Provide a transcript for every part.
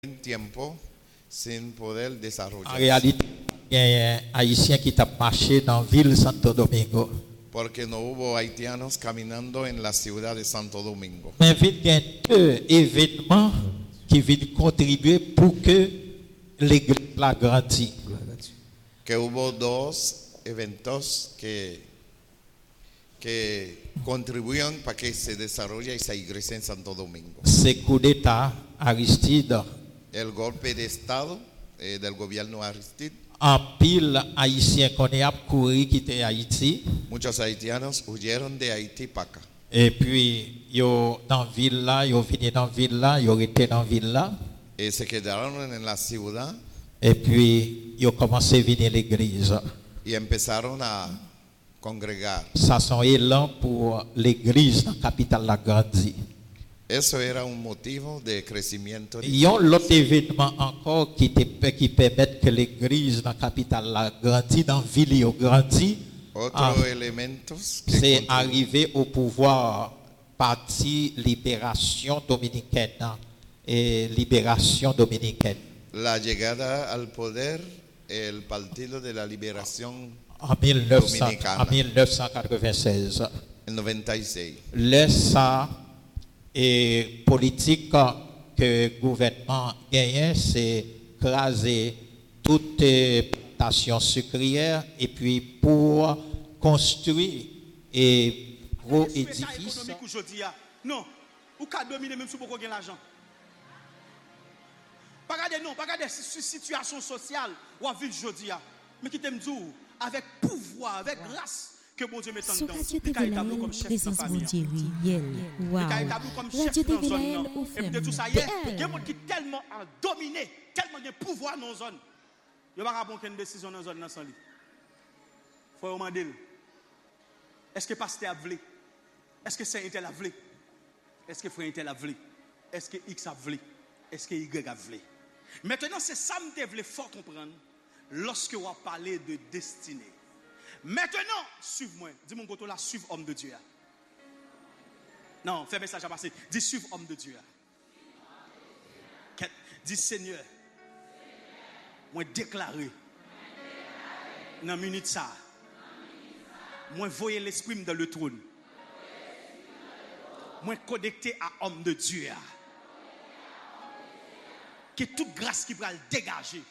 tiempo sin poder En desarrollar. réalité, il y a un Haïtien qui t'a marché dans la ville Santo Domingo. Porque no hubo haitianos caminando en la ciudad de Santo Domingo. Mais il y a deux événements qui viennent contribuer pour que l'église la grandisse. Que hubo dos eventos que contribuyen para que se desarrolle esa iglesia en Santo Domingo. C'est coup d'État Aristide. El golpe de Estado del gobierno Aristide. En pile haïtien qu'on est à courir quitter Haïti. Muchos haitianos huyeron de Haití para acá. Et puis, yo dans ville là, yo venu dans ville là, yo été dans ville là. Y se quedaron en la ciudad Et puis, yo commencé à venir à l'église. y empezaron a congregar. Ça son élan pour l'église dans la capitale la grandie. Eso era un motivo de crecimiento. Il y a l'autre événement encore qui permet que l'église dans la capitale la grandit, dans la ville a grandi. Otros elementos que C'est arrivé au pouvoir parti libération dominicaine et libération dominicaine. la llegada al poder el Partido de la Liberación En Dominicana 1996. en 96. Ça et politique que le gouvernement gagne, c'est craser toute plantation sucrière et puis pour construire et gros édifices. Non, ou qu'à dominer même si vous avez l'argent. Pas regarder non, pas regarder situation sociale ou à vivre aujourd'hui, mais qui t'aime dire avec pouvoir, avec grâce que bon Dieu met en dedans. Radio TV Laël, présence bon Dieu, Riel. Wow. Radio TV Laël, au et puis de tout ça, il y a des gens qui tellement dominé, tellement de pouvoir dans la zone. Il n'y a pas de décision dans la zone sans lui. Il faut demander. Est-ce que pasteur a voulu? Est-ce que Saint Intel a voulu? Est-ce que frère Intel a voulu? Est-ce que X a voulu? Est-ce que Y a voulu? Maintenant, c'est ça que je veux fort comprendre lorsque on parle de destinée. Maintenant, suive-moi. Dis-moi que tu là, suive homme de Dieu. Non, fais message à passer. Dis suive homme de Dieu. Dis Seigneur, moi déclaré dans la minute ça, moi voyez l'esprit dans le trône. Moi connecté à homme de Dieu. Que toute grâce qui va le dégager,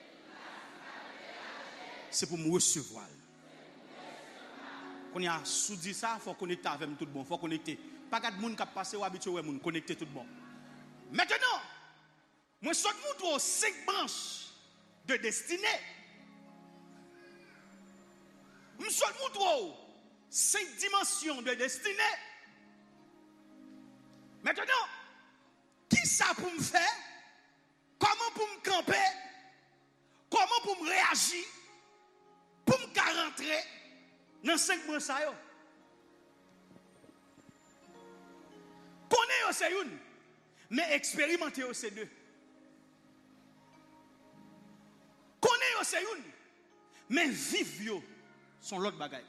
c'est pour me recevoir. Quand on a soudi ça, il faut connecter avec tout le monde. Il faut connecter. Pas de monde qui passe ou habitué à connecter tout le monde. Maintenant, moi, je montre aux 5 branches de destinée. Je montre aux 5 dimensions de destinée. Maintenant, qui ça pour me faire? Comment pour me camper? Comment pour me réagir? Pour me rentrer dans 5 mois ça yo. Connais c'est une, mais expérimenter c'est deux. Connais c'est une, mais vivre yo sont l'autre bagaille.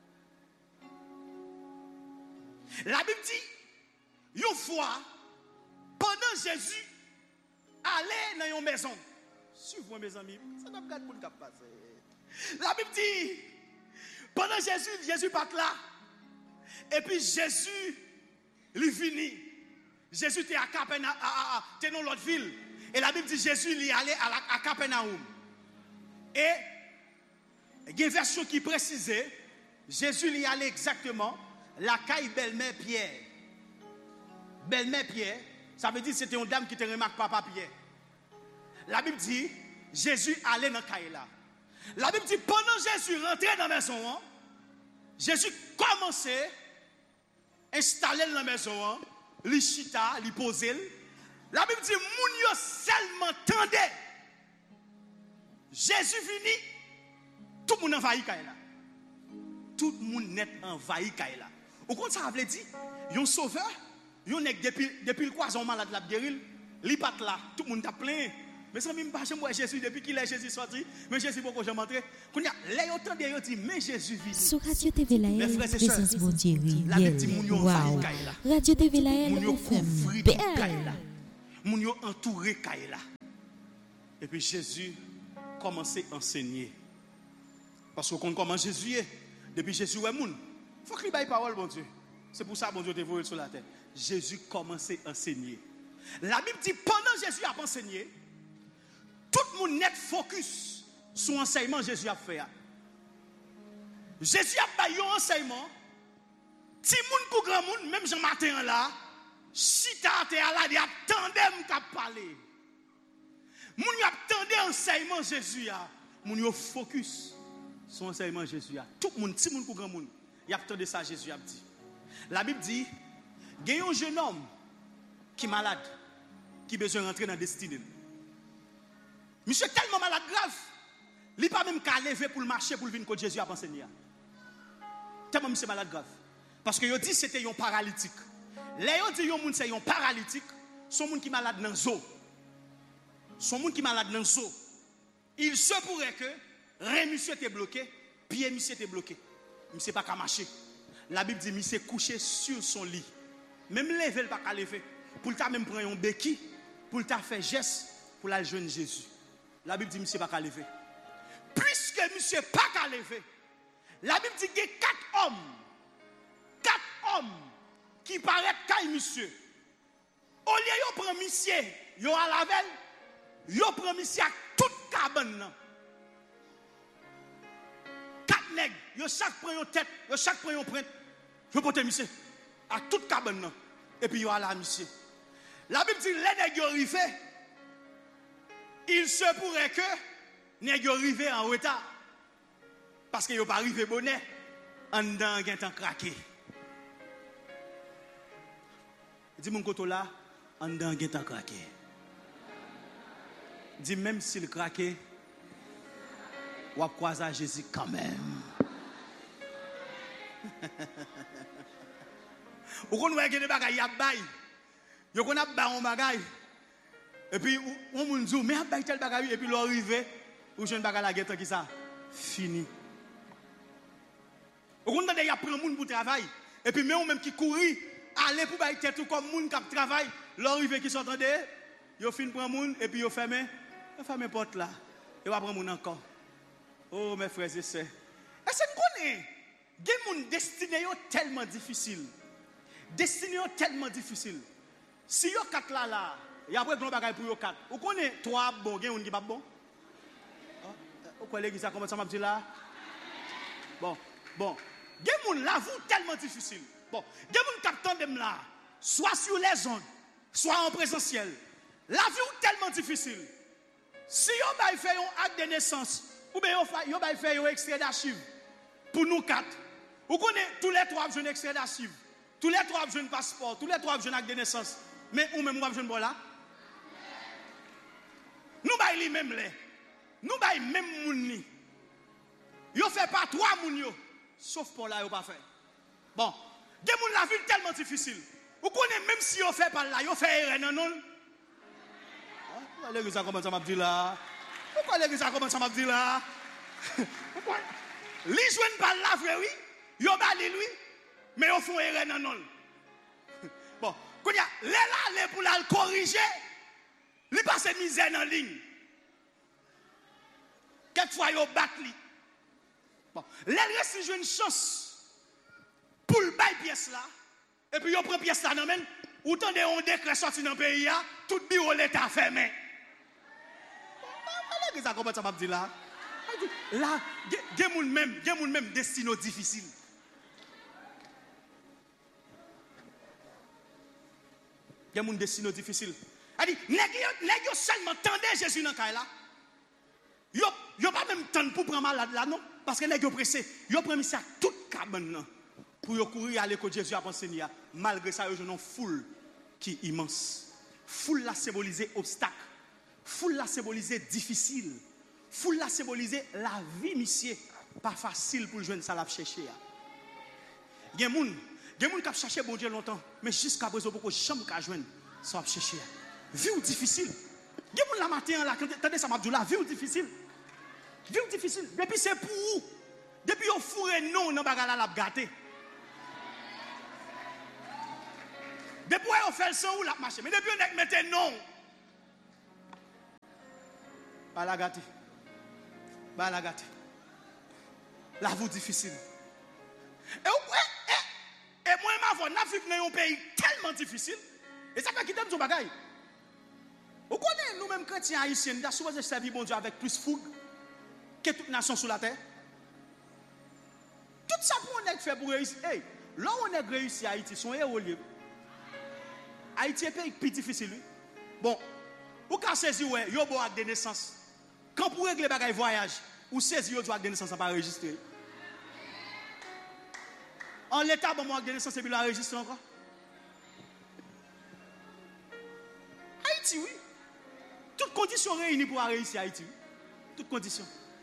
La Bible dit, une fois, pendant Jésus allait dans une maison. Suivez-moi mes amis, ça n'a pas de monde qui passe. La Bible dit, pendant Jésus part là. Et puis Jésus, il finit. Jésus était à Capernaum, dans l'autre ville. Et la Bible dit, Jésus il est allé à Capernaum. Et il y a une version qui précisait, Jésus il est allé exactement la caille belle-mère Pierre. Belle-mère Pierre, ça veut dire que c'était une dame qui te remarque papa Pierre. La Bible dit, Jésus allait dans la caille là. La Bible dit, pendant Jésus rentrait dans la maison, Jésus commençait à installer dans la maison, les chita, les poser. La Bible dit, moun yo seulement tendait. Jésus fini, tout le monde envahit caille là. Tout le monde net envahi caille là. Au contraire, ça veut dire, yon sauveur, yon nek depuis le croison malade la guéril, li pat là, tout le monde a plein. Mais ça même pas moi Jésus depuis qu'il est Jésus sorti, mais Jésus pourquoi jamais entré. Quand il y a les autant de yo dit mais Jésus vit. Sur Radio TV Laël, présence bon Dieu, wow. Radio TV Laël, FM. moun yo entouré Kaila. Et puis Jésus commençait à enseigner. Parce qu'on comment Jésus est. Depuis Jésus est moun. Il faut qu'il baille parole, bon Dieu. C'est pour ça que bon Dieu t'évolue sur la terre. Jésus commençait à enseigner. La Bible dit, pendant Jésus a enseigné, tout le monde net focus sur l'enseignement que Jésus a fait. Jésus a fait un enseignement. Si moun pour grand monde, même Jean Martin là, si t'as là, il y a tandem qui a parlé. Moun y a tendé enseignement Jésus a. Moun yo focus sur enseignement Jésus a. Tout le monde, si moun pour grand monde, y a tendé ça Jésus a dit. La Bible dit, il y a un jeune homme qui est malade, qui a besoin de rentrer dans la destinée. Monsieur est tellement malade grave, il n'est pas même qu'à lever pour le marcher pour venir quand Jésus a enseigné. Tellement monsieur malade grave. Parce que il dit c'était un paralytique. Là il dit un c'est un paralytique, son monde qui malade dans zoo. Son monde qui malade dans zoo. Il se pourrait que rein monsieur était bloqué, pied monsieur était bloqué. Monsieur pas qu'à marcher. La Bible dit monsieur couché sur son lit. Même lever le pas qu'à lever. Pour ta même prendre un béquille, pour ta faire geste pour la jeune Jésus. La Bible dit monsieur pas qu'à lever. Puisque monsieur pas qu'à lever. La Bible dit qu'il y a 4 hommes qui paraissent comme monsieur. Au lieu de prendre monsieur, yo à la veille, yo prend monsieur à toute cabane. 4 nègres, yo chaque prend une tête, yo chaque prend une prête. Yo porter monsieur à toute cabane et puis yo à la monsieur. La Bible dit les nègres arrivés, il se pourrait que nègres arrivés en retard. Parce que yo pas arrivé bonnet, en dedans gen tan craqué. Dis mon côté là, en dedans gen tan craqué. Dis même s'il craqué, ou a croisé Jésus quand même. Ou qu'on voit que des bagages y a bail. Yo qu'on a bail on bagaille. Et puis on moun dit mais a bail tel bagaille et puis l'arrivé ou jeune bagaille la guette qui ça fini. Ou qu'on y a prend moun pour travail et puis même qui courir aller pour bail tête comme moun qui travail l'arrivé qui s'entendait yo fin prend moun et puis yo ferme porte là et va prendre moun encore. Oh mes frères et sœurs. Est-ce que connaît des moun destiné yo tellement difficile. Destiné yo tellement difficile. Si yo 4 là, y a après grand bagay pour yo 4. Ou connaît 3 bon, gen un qui pas bon? Ou quoi l'église ça comment ça m'a dit là? Bon. Gen moun la vous tellement difficile. Bon, gen moun captant dem là, soit sur les ondes, soit en présentiel. La vie est tellement difficile. Si yo bay fait un acte de naissance ou bien yo bay fait un extrait d'archive pour nous 4. Ou connaît tous les 3 jeunes extrait d'archive. Tous les 3 jeunes passeport, tous les 3 jeunes acte de naissance. Mais ou même jeune bon là. Nous bay li même les. Nous bay même moun ni. Yo fait pas 3 moun yo. Sauf pour là yo pas fait. Bon, des moun la vie tellement difficile. Ou connaît même si yo fait pas là, yo fait erreur non non. Pourquoi l'église ça commence à m'a dit là? Pourquoi l'église ça commence à m'a dit là? Pourquoi? Li joine pas là vrai oui. Yo bali lui, mais yo font erreur non non. Bon, quand y a les pour la corriger, li passe misère en ligne. Quelquefois yo bat li. Bon, les reste une chance pour le bail pièce là et puis yo prend pièce là non men, autant de on décret sorti dans pays là, tout bureau l'état fermé. Qu'est-ce que ça commence à m'a dire là? Là, gen moun même destino difficile. Gen moun destino difficile. A dit nèg yo seulement tendez Jésus dans caille là. Yo pas même temps pour prendre malade là non parce que nèg yo pressé. Yo prend ça toute cabane là pour yo courir aller que Jésus a enseigné. Malgré ça yo une foule qui immense. Foule la symboliser obstacle. Foule la symboliser difficile. Foule la symboliser la vie monsieur pas facile pour joindre ça la chercher. Gen moun qui a cherché bon Dieu longtemps mais jusqu'à présent beaucoup jamais ka joindre ça chercher. Vie ou difficile. Gen moun la matin là attendez ça m'a dit la vie ou difficile. Vie ou difficile. Depuis c'est pour où? Depuis au fourré non dans bagala la gâté. Depuis on fait le sang ou la marcher mais depuis on mette non Balagati. Balagati. La vie difficile. Et moi, ma voix, nous vivons dans un pays tellement difficile. Et ça fait qu'il t'aime son bagaille. Vous connaissez, nous-mêmes chrétiens haïtiens, nous avons souvent servi bon Dieu avec plus fougue que toute nation sur la terre. Tout ça pour on fait pour réussir. Hey, là où on a réussi à Haïti, son héros libre. Haïti est un pays plus difficile. Bon, vous pouvez saisir, ouais, vous avez des naissances. Quand vous régler les voyage, vous saisissez, vous avez des naissances, pas enregistré. En l'état, bon, moi, des naissances, et puis la enregistrer encore. Haïti, oui. Toutes conditions réunies pour réussir à Haïti. Toutes conditions.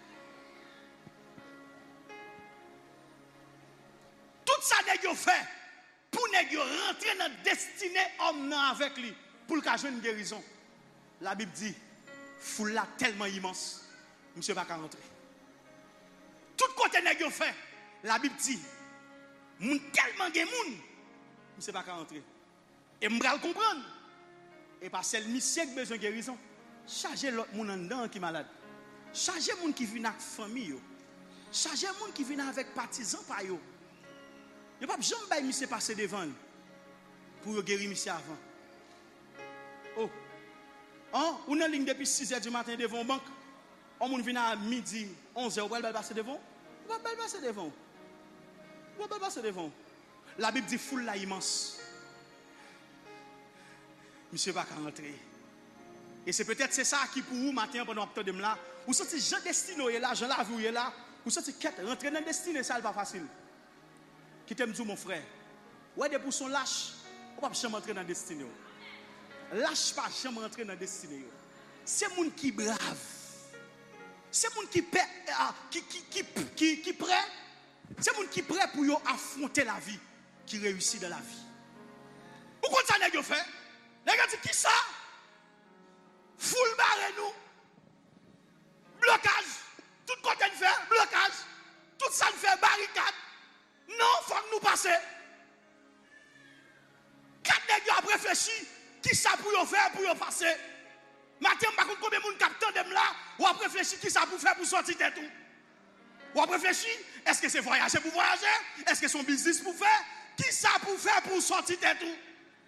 Tout ça n'est fait pour rentrer dans la destinée homme avec lui pour le cas une guérison. La Bible dit, foule là tellement immense, monsieur va pas rentrer. Tout côté n'est fait, la Bible dit, moun tellement de moun, monsieur va pas rentrer. Et m'bral comprendre. Et parce que le monsieur a besoin de guérison, chargez l'autre moun en dedans qui est malade. Chargez moun qui vient avec famille. Chargez moun qui vient avec partisans par yo. Il n'y a pas jamais de monsieur passer devant pour guérir monsieur avant. Oh. On est en ligne depuis 6h du matin devant une banque. On vient à midi, 11h, on va passer devant. On va passer devant. On va passer devant. La Bible dit foule là immense. Monsieur va pas rentrer. Et c'est peut-être ça qui pour vous matin pendant que vous là, vous sentez Jean destiné là, Jean la vie là, vous sentez quête rentrer dans destinée ça pas facile. Qui t'aime dire mon frère. Ouais des pour son lâche, on pas jamais rentrer dans destinée. Lâche pas jamais rentrer dans destinée. C'est moun qui brave. C'est moun qui prêt. C'est moun qui prêt pour yo affronter la vie, qui réussit dans la vie. Pourquoi ça n'est pas fait? Les gars disent qui ça? Foule barre nous. Blocage. Tout côté nous fait blocage. Tout ça nous fait barricade. Non, il faut que nous passions. Quatre nègres ont réfléchi. Qui ça pour faire pour passer? Matin, je ne sais pas combien de monde capte de là. Ou a réfléchi qui ça pour faire pour sortir de tout. Ou a réfléchi, est-ce que c'est voyager pour voyager? Est-ce que c'est son business pour faire? Qui ça pour faire pour sortir de tout?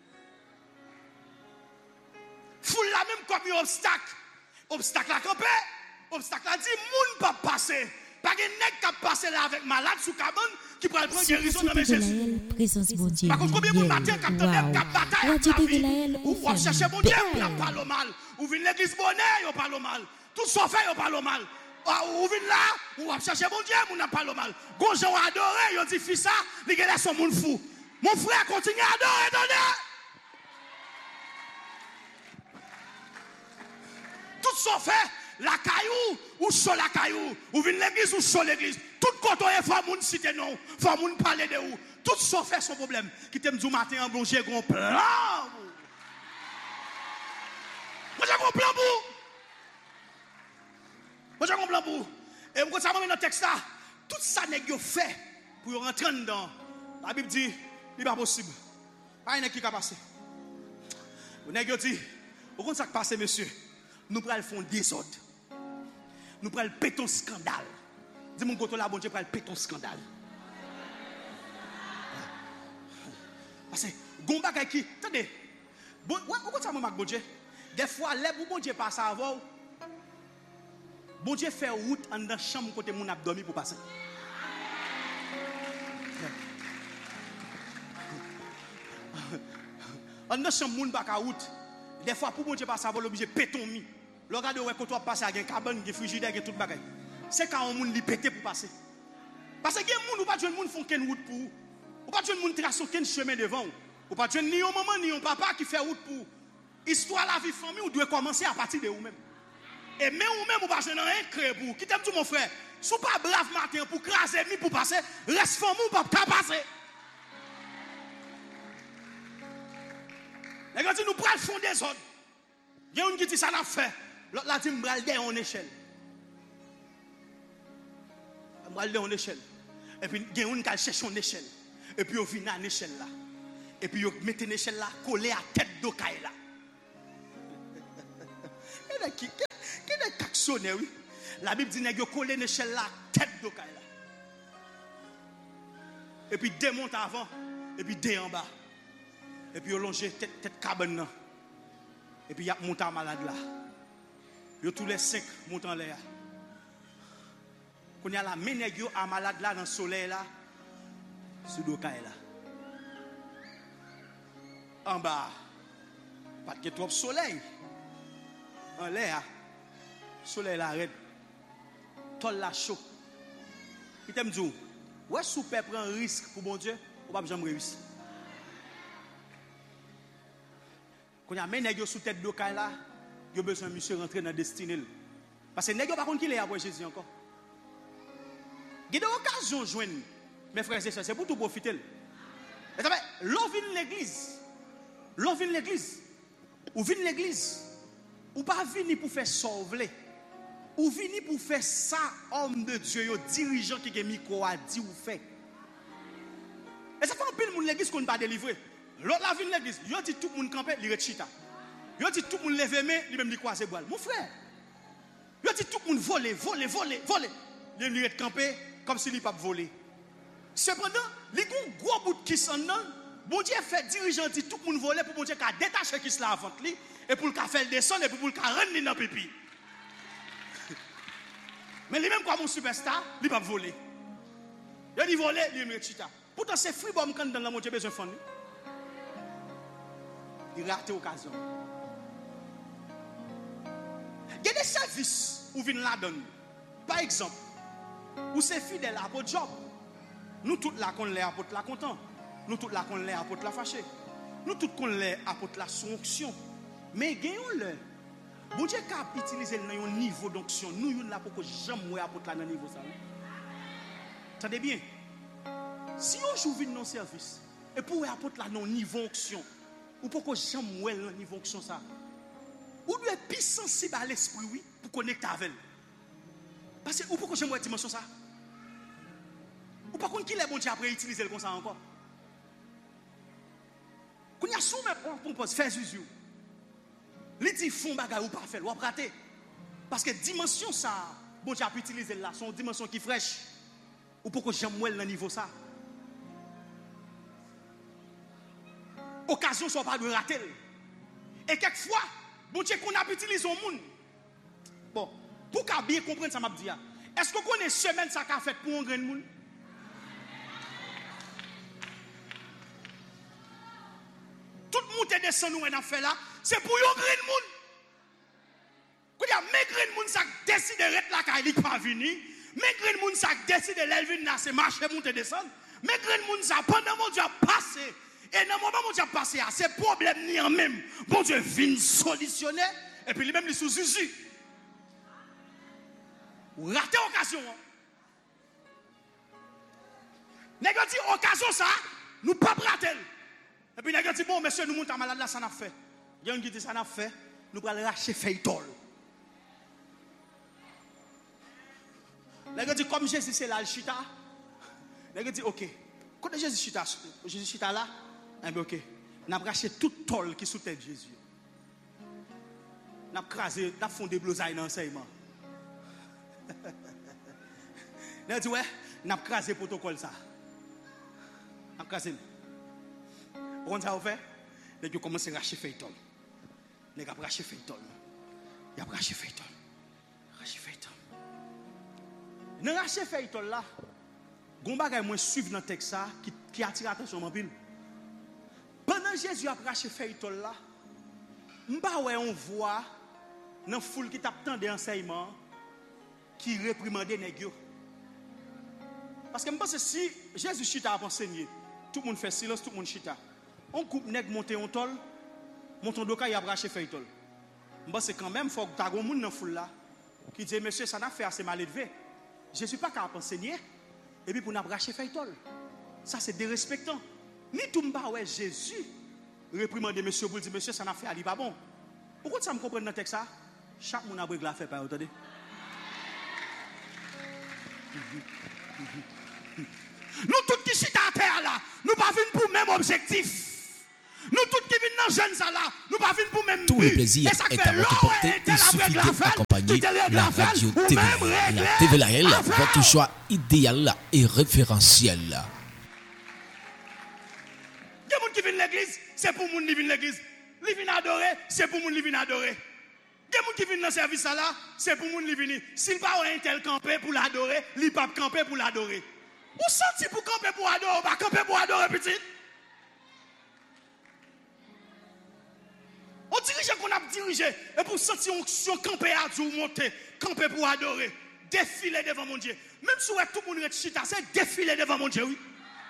Foule la même comme un obstacle. Obstacle à camper. Obstacle à dire, moun pas passer. Pas de nèg qui passer là avec malade sous cabane qui prend prendre guérison dans mes Jésus. Présence bon Dieu. Par contre, combien de matin qui bataille ou chercher bon Dieu, il parle mal. Ou vient l'église bonnet, il parle mal. Tout ça fait, il parle mal. Ou vient là, ou chercher bon Dieu, il parle mal. Gon gens adoré, il dit fils ça, il laisse son monde fou. Mon frère continue à adorer, donner. Tout ça fait. La caillou ou sur la caillou, ou vient l'église ou sur l'église. Tout côté il faut moun citer non, faut moun parler de où. Tout ça fait son problème. Qui t'aime du matin en blonge grand plan. Moi j'ai un plan pour. Moi j'ai un plan pour. Et moi ça dans le texte là, tout ça nèg yo fait pour rentrer dedans. La Bible dit, il pas possible. Pas une qui va passer. On nèg yo dit, au compte ça qui passe monsieur. Nous prenons le désordre. Nous prenons le péton scandale. Dis-moi que là, bon Dieu, prend le péton scandale. Parce que, Gomba qui. Attendez. Bon, pourquoi ça m'a bon Dieu? Des fois, les bon Dieu passe avant. Bon Dieu fait route en dans la chambre côté mon abdomen pour passer. En dans la chambre, mon pas route. Des fois, pour bon Dieu passe avant, l'obligé péton mi. Le regardez où quand on passe à un cabane, un frigidaire, tout le bagage. C'est quand on moun li pété pour passer. Parce que les gens, ou pas de gens font qu'une route pour vous. Ou pas de gens tracer qu'un chemin devant vous. Ou pas de gens ni un maman ni un papa qui fait route pour vous. Histoire la vie famille, vous devez commencer à partir de vous-même. Et même vous-même, vous pas de rien créer pour vous. Qui t'aime tout mon frère? Si vous pas brave matin pour craser mi pour passer, reste famille ou pas passer. Les gars, nous prenons le fond des autres. Il y a une qui dit ça n'a fait. L'autre là dit m'bralder en échelle. M'bralder en échelle. Et puis il y a une qui cherche en échelle. Et puis on vient à l'échelle là. Et puis on met une échelle là collée à tête d'okaï là. Qui est fonctionner, oui. La Bible dit nèg yo collé une échelle là, tête de caille là. Et puis démonte avant, et puis dé en bas. Et puis yo longer tête cabane là. Et puis y a monté malade là. Yo tous les 5 montent en l'air. Quand y a la main nèg yo à malade là dans le soleil là, sur do caille là. En bas, pas de trop soleil. En l'air, soleil là arrête. Tol la chaud. Il t'aime dire, ouais, si vous prend un risque pour bon Dieu, vous ne pouvez jamais réussir. Quand il y a un nègre sous tête de caille là, il y a besoin de monsieur rentrer dans la destinée. Parce que nègre par contre qui est après Jésus encore. Il y a des occasions de joindre mes frères et sœurs, c'est pour tout profiter. Et ça fait, l'on vient l'église. L'on vient l'église. Ou vient l'église. Ou pas venir pour faire sauver. Ou venir pour faire ça, homme de Dieu, dirigeant qui a micro a dit ou fait. Et ça fait un peu de monde l'église qu'on ne pas délivré. L'autre la vient l'église, il dit tout le monde camper, il rechita. Il dit tout le monde lever main, il même dit croiser boile. Mon frère. Il dit tout le monde voler. Il lui camper comme s'il pas voler. Cependant, les gros bout de qui s'en non, bon Dieu fait dirigeant dit tout le monde voler pour bon Dieu qu'a détacher qui se la avant lui et pour le faire descendre et pour le rendre dans pipi. Mais lui-même, comme un superstar, il ne va pas voler. Il dit voler, il me chita. Pourtant, c'est free bomb quand dans la moitié besoin de fond. Il rate l'occasion. Il y a des services où viennent la donne. Par exemple, où c'est fidèle à votre job. Nous tous là qu'on l'est apôtre la content. Nous tous là qu'on l'est apôtre la fâché. Nous tous qu'on l'est apôtre la sonction. Mais gagnons-le. Bon Dieu cap utiliser dans un niveau d'onction. Nous là pour que jamais apôtre là dans niveau ça. Attendez bien. Si on joue dans nos services et pour apporter là dans niveau onction, ou pour que jamais dans niveau onction ça. Ou doit être plus sensible à l'esprit oui pour connecter avec. Parce que ou pour que jamais dimension ça. Ou par contre qui est bon Dieu après utiliser le comme ça encore. Quand il y a soumet pour pose faire zuzu. Les dit font bagay ou pas faire, ou rater. Parce que dimension ça, bon Dieu a pu utiliser là, son dimension qui fraîche. Ou pour que jamais dans niveau ça. Occasion soit pas de rater. Et quelquefois, bon Dieu qu'on a pu utiliser au monde. Bon, pour qu'à bien comprendre ça m'a dit. Est-ce que vous connaissez semaine ça qu'a fait pour un grand monde? Tout le monde est descendu nous en fait là, c'est pour un grand monde. Quand il y a mes grand monde ça décide de rester là quand il pas venir, mes grand monde ça décide de lever là c'est marcher monter descendre, mes grand monde ça pendant mon Dieu passé et dans le moment où Dieu passé c'est problème ni en même. Bon Dieu vient solutionner et puis lui même il sous Jésus. Ou rater occasion. Négatif occasion ça, nous pas rater. Et puis, il a dit, bon, monsieur, nous montons malade là, ça n'a fait. Il y a un qui dit, ça n'a fait. Nous allons racheter feuilletol. Il a dit, comme Jésus, c'est là, le chita. Il a dit, ok. Quand Jésus chita là, eh bien, ok. Nous avons racheté tout tol qui sous tête Jésus. Nous avons crasé, nous avons fondé blousaille dans l'enseignement. Il a dit, ouais, nous avons crasé le protocole ça. Nous avons crasé. Quand ça a fait, les gens commencent à racheter feuilleton. Les gens racheter feuilleton. Ils ont racheté feuilleton. Racheter feuilleton. Dans racheter feuilleton là, Gomba moi suivre dans le texte ça qui attire l'attention en pile. Pendant Jésus a racheté feuilleton là, m'pa ouais on voit dans foule qui t'attend des enseignements qui réprimandait nèg yo. Parce que je pense que si Jésus chita a enseigné, tout le monde fait silence, tout le monde chita. On coupe nèg monter on tol, monton doka y a braché feuilletol. Moi c'est quand même faut que ta gon moun dans foule là qui dit monsieur ça n'a fait assez mal élevé. Je suis pas capable enseigner et puis pour n'a braché feuilletol. Ça c'est dérespectant. Ni tout m'pa ouais Jésus réprimander monsieur pour dire monsieur ça n'a fait ali pas bon. Pourquoi ça me comprendre dans texte ça? Chaque moun a brègle la fait pas attendez. Nous tous qui chita à terre là, nous pas venir pour le même objectif. Nous tous qui venons dans jeune ça là, nous pas venir pour même Tout le plaisir est à votre portée. Il suffit d'accompagner la radio TV. La TV Lael, votre choix idéal et référentiel. Il y a des gens qui viennent à l'église, c'est pour les gens qui viennent à l'église. Ils viennent adorer, c'est pour les gens qui viennent adorer. Il y a des gens qui viennent dans le service là, c'est pour les gens qui viennent. S'il pas un tel campé pour l'adorer, il ne pas camper pour l'adorer. Vous sentez pour camper pour adorer, pas camper pour adorer petit. On dirige qu'on a dirigé et pour sentir onction camper à Dieu monter, camper pour adorer, défiler devant mon Dieu. Même si tout le monde est chita, c'est défiler devant mon Dieu, oui.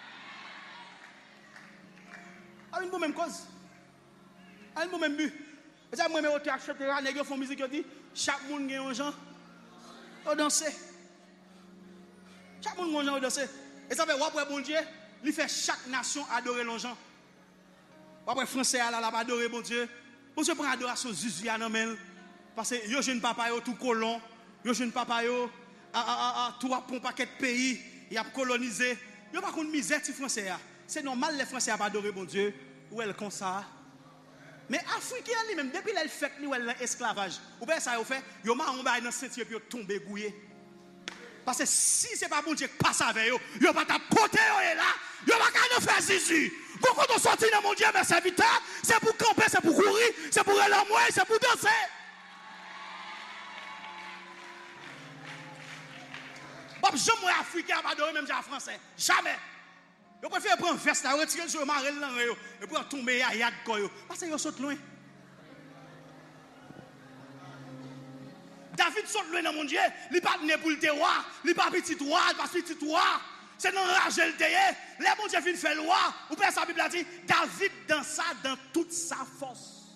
A une même cause. A une même but. Et ça moi me théâtre etc. nèg font musique dit chaque monde gagne un gens au danser. Chaque monde gagne un gens au danser. Et ça fait après bon Dieu, il fait chaque nation adorer l'ange. Après français là la adorer bon Dieu. Bon Dieu prend adoration Jésus à nan parce que yo jeune papa yo tout colon, yo jeune papa yo tout a pon paquet de pays, il a colonisé. Yo pas contre misère ti français a. C'est normal les français a pas adorer bon Dieu ou elle comme ça. Mais africain lui même depuis elle fait lui esclavage. Ou bien ça yo fait, yo marron ba dans ceinture puis yo tomber gouillé. Parce que si c'est pas bon Dieu qui passe avec yo, yo pas ta côté yo là, yo pas qu'à faire Jésus. Quand on sortit dans mon Dieu mes serviteurs, c'est pour camper, c'est pour courir, c'est pour aller en moi, c'est pour danser. Bob jamais moi africain pas adorer même j'ai français, jamais. Yo préfère prendre veste là, retirer sur marrer là et pour tomber à yad ko yo parce que yo saute loin. David saute loin dans mon Dieu, il pas né pour le roi, il pas petit roi, pas petit roi. C'est dans rage le teye. Les bon Dieu fin fait loi. Ou bien sa Bible a dit David dansa dans toute sa force.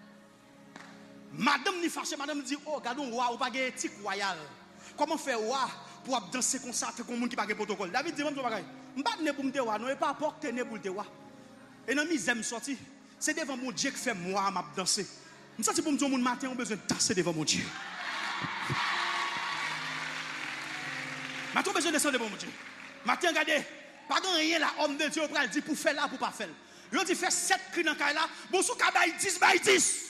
Madame ni fâché, madame dit oh gardons roi ou pas de éthique royale. Comment faire roi pour danser comme ça comme monde qui pas de protocole. David dit même pas pareil. M'pas né pour me roi, non pas porter né pour te roi. Et dans misère me sorti, c'est devant mon Dieu qui fait moi m'a danser. Me sorti pour me dire mon matin on besoin de danser devant mon Dieu. Maintenant besoin de descendre devant mon Dieu. Matin, regardez, pas rien là, homme de Dieu, il dit pour faire là, pour pas faire. Il dit faire 7 cris dans le là, bon, sous kabaï 10 by 10.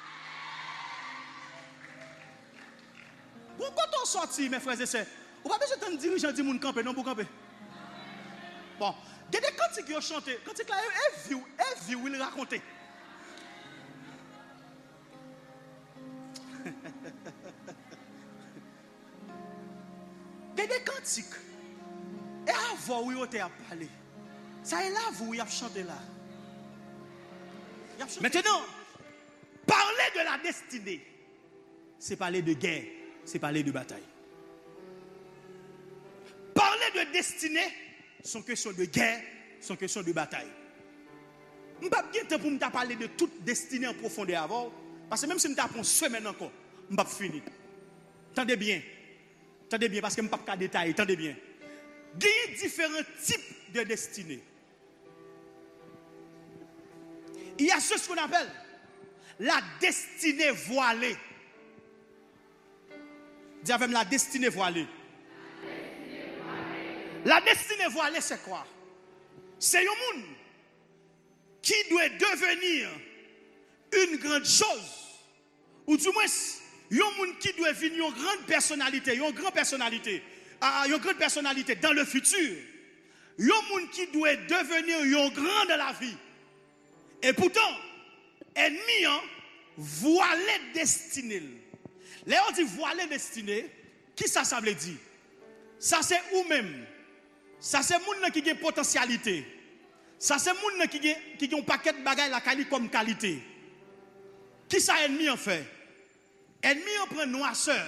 Pourquoi t'en sorti, mes frères et sœurs? Ou pas besoin de dirigeant dit mon camper, non, pour camper. Bon, il y a des cantiques qui ont chanté, cantiques là, et vie, il racontait. Il y a des cantiques. Et avant, oui, on t'a parlé. Ça est là, vous, il a chanté là. Maintenant, parler de la destinée, c'est parler de guerre, c'est parler de bataille. Parler de destinée, c'est question de guerre, c'est question de bataille. Je ne vais pas bien temps pour me parler de toute destinée en profondeur avant, parce que même si je prends une semaine encore, je ne vais pas finir. Tendez bien, parce que je ne vais pas détailler, tendez bien. Il y a différents types de destinées. Il y a ce qu'on appelle la destinée voilée. Dis avec la destinée voilée. La destinée voilée, c'est quoi? C'est un monde qui doit devenir une grande chose. Ou du moins, un monde qui doit devenir une grande personnalité. Une grande personnalité dans le futur. Il y a un monde qui doit devenir un grand de la vie. Et pourtant, ennemi, voilé destinée. Là, on dit voilé destinée. Qui ça veut dire? Ça, c'est ou même. Ça, c'est monde qui a une potentialité. Ça, c'est monde qui a un paquet de bagages la qualité comme qualité. Qui ça, ennemi, en fait? Ennemi, on prend noirceur.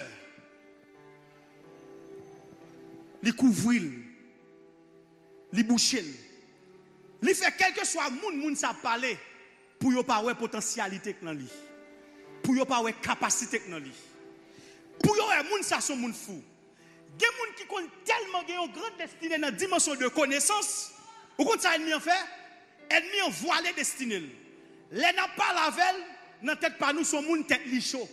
Les couvrir, les boucher. Il fait quel que soit le monde ça parler pour yo pas ouais potentialité dans lui. Pour yo pas ouais capacité dans lui. Pour yo monde ça son monde fou. Des monde qui compte tellement une grande destinée dans dimension de connaissance. Ou quand ça ennemi en fait, ennemi en voilé destinée. Les n'a pas la veille dans tête pas nous son monde tête li chaud.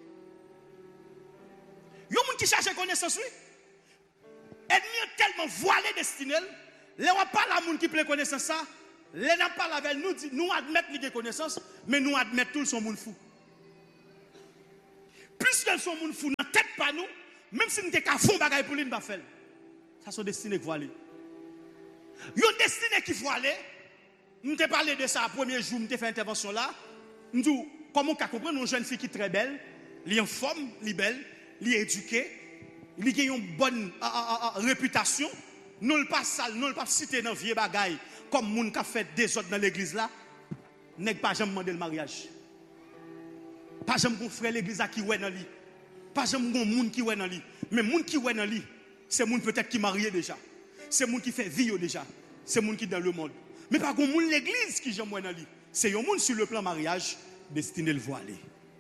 Yo monde qui cherche connaissance oui. Ennemi tellement voilé destiné, les pas la monde qui plein connaissance ça, Les n'a pas avec nous, nous admettons les connaissances, mais nous admettons tous son monde fou. Puisqu'elles sont monde fou, dans tête pas nous, même si nous sommes qu'à fond bagaille pour lui, nous ne pas faire. Ça sont destinés qui vont aller. Ils ont destiné qui vont aller. Nous t'ai parlé de ça le premier jour, nous t'ai fait intervention là. Nous disons, comment on comprend une jeune fille qui est très belle, elle est en forme, elle est belle, elle est éduquée, elle a une bonne réputation. Nous ne pas sale, nous ne pas citer dans vieux bagaille comme moun qui a fait des autres dans l'église là. N'est pas jamais demandé le mariage. Pas jamais mon frère l'église qui est dans lui. Pas jamais mon moun qui est dans lui. Mais moun qui est dans lui, c'est moun peut-être qui marié déjà. C'est moun qui fait vie déjà. C'est moun qui est dans le monde. Mais pasgon moun l'église qui j'aime dans lui. C'est un moun sur le plan mariage destiné le voiler.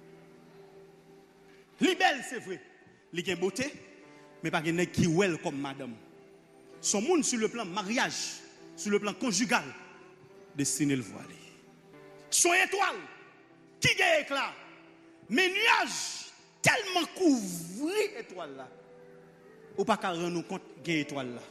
Li belle c'est vrai. Li gen beauté, mais pas gen qui well comme madame. Son moun sur le plan mariage, sur le plan conjugal destiné le voiler. Son étoile qui gagne éclat. Mais nuages tellement couvri étoile là. Ou pas qu'à rendre compte gagne étoile là.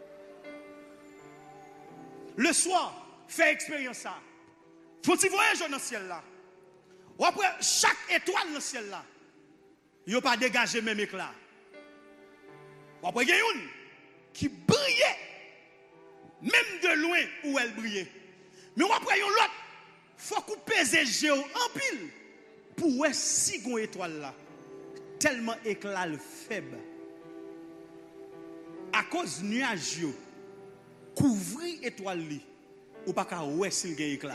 Le soir, fait expérience ça. Faut-il voyager dans le ciel là. Ou après chaque étoile dans le ciel là. Il n'a pas dégagé même éclat. Ou après il y a une qui brillait même de loin où elle brillait. Mais ou après il y a l'autre faut qu'on pèse géo en pile pour voir si gon étoile là tellement éclat faible. À cause nuage yo couvrir étoile li ou pas ka ouais s'il gagne éclat.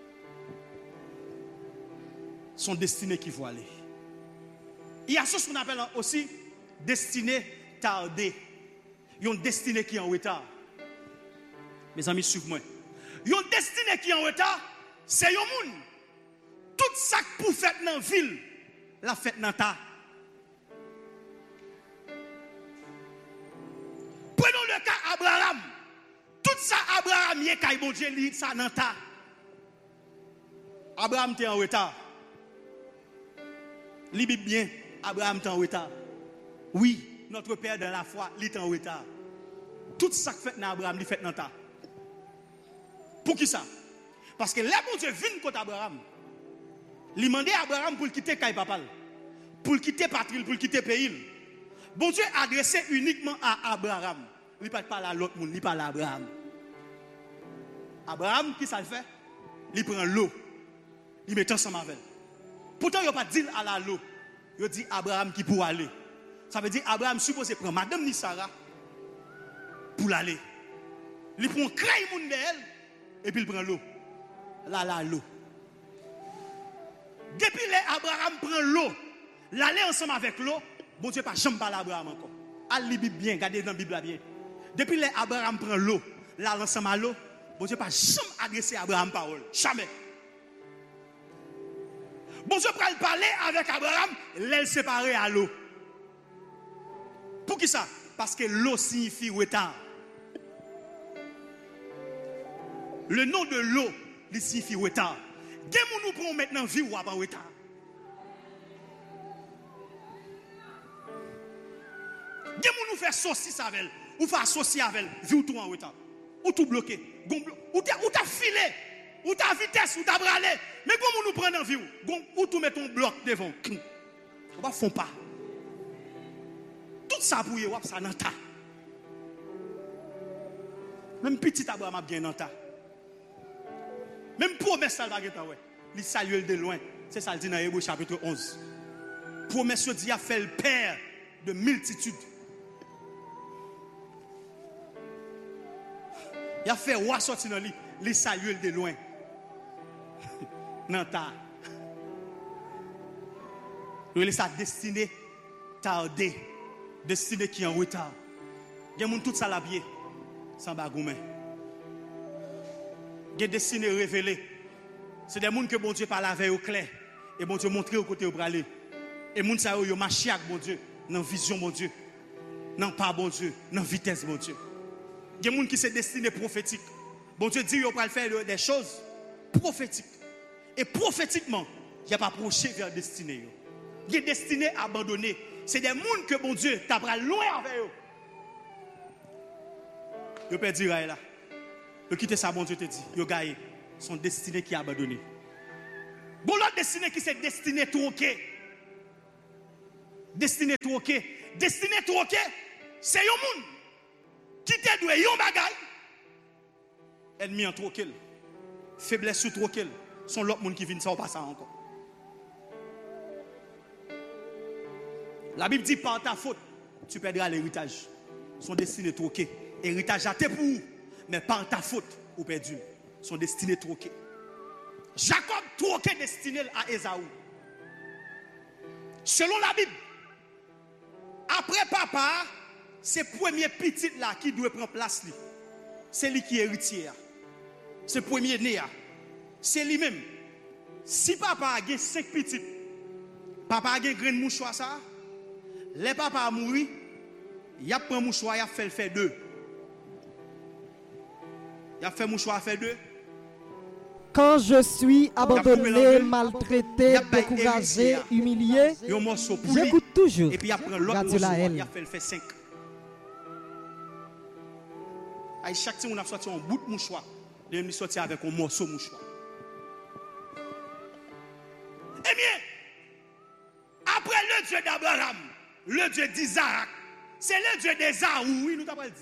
Son destinée qui voit aller. Il y a ce qu'on appelle aussi destinée tardée. Il y a une destinée qui est en retard. Mes amis, suivez-moi. Il y a une destinée qui est en retard, c'est un monde. Tout ça pour faire dans la ville, la fête dans ta. Prenons le cas Abraham. Tout ça, Abraham, il est bon Dieu, il ça dans ta. Abraham était en retard. Libye bien, Abraham était en retard. Oui, notre père dans la foi, il est en retard. Tout ça que fait dans Abraham, il fait dans ta. Pour qui ça? Parce que là, bon Dieu vient contre Abraham. Il demandait à Abraham pour quitter Kaï Papal, pour quitter patrie, pour quitter pays. Bon Dieu adressé uniquement à Abraham. Il ne parle pas à l'autre monde, il parle à Abraham. Abraham, qui ça le fait? Il prend l'eau. Il met ensemble avec elle. Pourtant, il n'a pas dit à l'eau. Il dit Abraham qui pour aller. Ça veut dire Abraham supposé prendre Madame ni Sarah pour l'aller. Il prend craie moun d'elle et puis il prend l'eau. Là, l'eau. Depuis que Abraham prend l'eau, l'aller ensemble avec l'eau, bon Dieu pas jamais parler à Abraham encore. Allez bien, regardez dans la Bible bien. Depuis que Abraham prend l'eau, l'aller ensemble à l'eau, bon Dieu pas jamais adresser à Abraham parole. Jamais. Bon Dieu peut parler avec Abraham, l'aile séparée à l'eau. Pour qui ça? Parce que l'eau signifie retard. Le nom de l'eau, il signifie retard. Qu'est-ce que nous prenons maintenant vie ou pas retard? Qu'est-ce que nous faisons saucisse avec elle? Ou faire associer avec elle? Vie ou tout en retard? Ou tout bloqué? Ou t'as filé? Ou ta vitesse, ou ta bralé. Mais comment nous prenons en vie? Ou tout met ton bloc devant. On va faire pas. Tout ça pour y ça dans ta. Même petit Abraham a bien dans ta. Même promesse ça va gagner ouais. Il salue de loin. C'est ça le dit dans Hébreux chapitre 11. Promesse Dieu a fait le père de multitudes. Il a fait roi sortir dans lui. Il salue de loin. Non, ta. Il est sa destinée tardée. Destinée qui est en retard. Il y a des gens tout ça la pied. Sans bagoumen. Il y a des destinées révélées. C'est des gens que bon Dieu parle avec au clair. Et bon Dieu montre au côté au bras. Et les gens ça yo marché avec bon Dieu. Dans vision bon Dieu. Dans pas bon Dieu. Dans vitesse bon Dieu. Il y a des gens qui sont destinés prophétiques. Bon Dieu dit qu'il va faire des choses prophétiques. Et prophétiquement, il n'y a pas approché vers la destinée. Il y a destiné abandonné. C'est des gens que bon Dieu t'a pris loin avec eux. Je peux dire là. Yo quitte ça, bon Dieu te dit, yo gagne son destinée qui est abandonnée. Bon l'autre destinée qui c'est destinée tronquée. Destinée tronquée. Destinée tronquée, c'est un monde qui te doit yon bagay. Ennemi en tronqué. Faiblesse sous tronqué. Son l'autre monde qui vient ça ou pas ça encore. La Bible dit par ta faute, tu perdras l'héritage. Son destinée tronquée. Héritage à tes pour, mais par ta faute, ou perdu. Son destinée tronquée. Jacob troqué destiné à Ésaü. Selon la Bible, après papa, c'est premier petit là qui doit prendre place. C'est lui qui est héritier. C'est premier né. C'est lui-même. Si papa a 5 petits, papa a grain de mouchoir ça, les papa a mouru, il a pris mouchoir, il a fait le faire 2. Il a fait mouchoir faire 2. Quand je suis abandonné, maltraité, découragé, humilié, j'écoute toujours. Et puis après l'autre morceau, il a fait le fait 5. Chaque fois on a sorti un bout de mouchoir, il a sorti avec un morceau de mouchoir. Eh bien, après le Dieu d'Abraham, le Dieu d'Isaac, c'est le Dieu d'Ésaü, oui, nous t'avons dit.